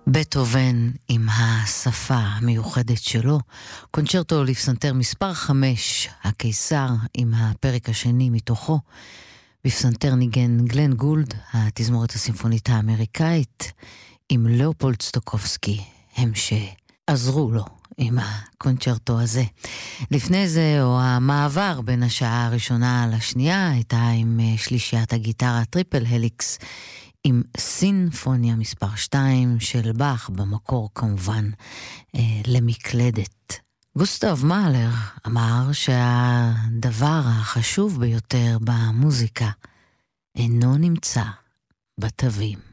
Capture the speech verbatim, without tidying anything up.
בטהובן עם השפה המיוחדת שלו, קונצ'רטו לפסנתר מספר חמש, הקיסר, עם הפרק השני מתוכו. בפסנתר ניגן גלן גולד, התזמורת הסימפונית האמריקאית, עם לאופולד סטוקובסקי, הם שעזרו לו עם הקונצ'רטו הזה. לפני זה, או המעבר בין השעה הראשונה לשנייה, הייתה עם שלישיית הגיטרה טריפל הליקס, עם סינפוניה מספר שתיים של באך, במקור כמובן אה, למקלדת. גוסטב מאהלר אמר שהדבר החשוב ביותר במוזיקה אינו נמצא בתווים.